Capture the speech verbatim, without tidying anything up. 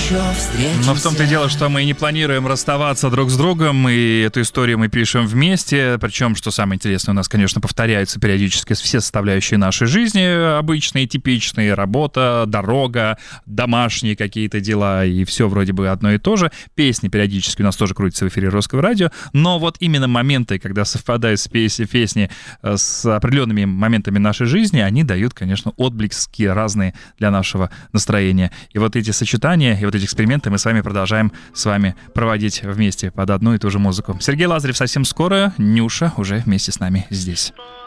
еще встретимся. Но в том-то и дело, что мы не планируем расставаться друг с другом, и эту историю мы пишем вместе. Причем, что самое интересное, у нас, конечно, повторяются периодически все составляющие нашей жизни, обычные, типичные: работа, дорога, домашние какие-то дела, и все вроде бы одно и то же. Песни периодически у нас тоже крутятся в эфире Русского радио, но вот именно моменты, когда совпадают с песни, песни с определенными моментами нашей жизни, они дают, конечно, отблески разные для нашего настроения. И вот эти сочетания, и вот эти эксперименты мы с вами продолжаем с вами проводить вместе под одну и ту же музыку. Сергей Лазарев совсем скоро, Нюша уже вместе с нами здесь.